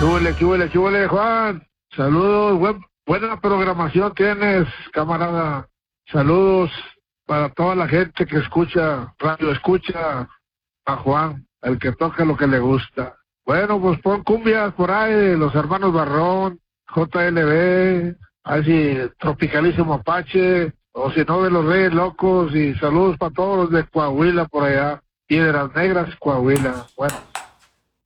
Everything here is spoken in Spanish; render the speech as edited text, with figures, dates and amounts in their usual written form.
Qué huele, Juan? Saludos, buena programación tienes, camarada. Saludos para toda la gente que escucha a Juan, el que toca lo que le gusta. Bueno, pues pon cumbias por ahí de los hermanos Barrón, JLB, así Tropicalísimo Apache, o si no de los Reyes Locos, y saludos para todos los de Coahuila por allá, Piedras Negras, Coahuila. Bueno.